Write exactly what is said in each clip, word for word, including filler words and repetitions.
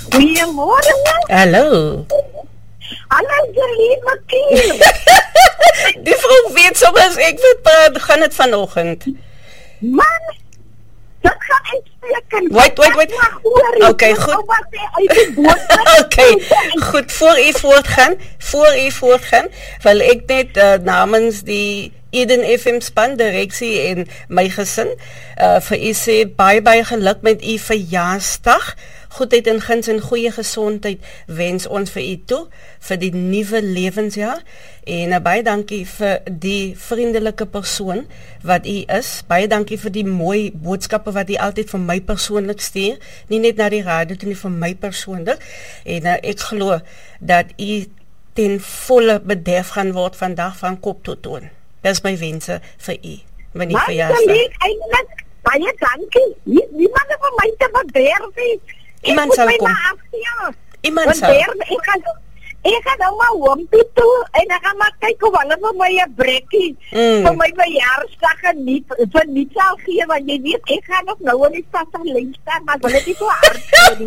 Goeiemôre. Hallo. Hallo Jolien Makiel. Die vrou weet soms ek weet praat gaan dit vanoggend. Man, dit gaan uitspreken. Wait, wait, wait. Okay, goed. Okay, goed. Voor u voortgaan, voor u voortgaan, wil ek net uh, namens die Eden F M span, direksie en my gesin, uh, vir u sê baie baie geluk met u verjaarsdag. Goedheid en guns en goeie gesondheid wens ons vir u toe, vir die nuwe lewensjaar, en uh, baie dankie vir die vriendelike persoon wat u is, baie dankie vir die mooi boodskappe wat u altyd vir my persoonlik stuur, nie net na die radio toe, nie vir my persoonlik, en uh, ek glo dat u ten volle bederf gaan word vandag van kop tot toon. Dit is my wense vir u, my nie verjaarsdag. Eindelijk, baie dankie, nie, niemand vir my te bederf nie. Iemand sal kom. Iemand sal. Ek gaan, ek gaan nou maar hompie toe en ek gaan maar kyk of hulle vir my 'n brekkie mm. vir my verjaarsdag geniet, vir niets sal gee, want jy weet, ek gaan nog nou in die stad aan links staan, maar wil dit nie so hard doen.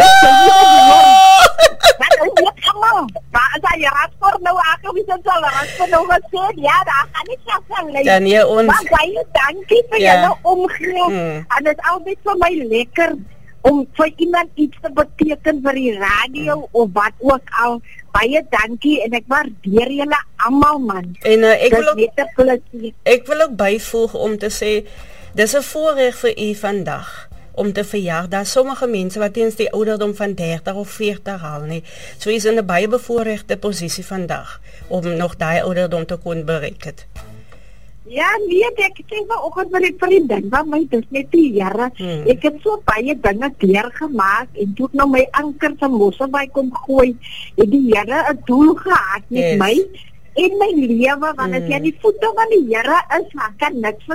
Maar dit is allemaal, maar as hy raad voor nou aangewees en sal raad voor nou gesê, ja, daar gaan nie selfs aan links. Dan nie ons. Maar baie dankie vir ja. julle omgee, mm. en dit is altyd vir my lekker, om vir iemand iets te beteken vir die radio mm. of wat ook al. Baie dankie en ek waardeer julle almal man. En uh, ek, wil ook, ek wil ook byvoeg om te sê, dis 'n voorreg vir u vandag om te verjaar. Daar sommige mense wat eens die ouderdom van dertig of veertig haal nie. So is in 'n baie bevoorregte posisie vandag om nog daai ouderdom te kon bereik het. Ja, nee, ek sê vanoggend met die vriendin, want my dis net die jare. Hmm. Ek het so baie dinge deurgemaak en toe nou my anker se mosse by kom gooi. En die Here 'n doel gehad met yes. my en my lewe, want as jy die voete van die Here is, dan kan niks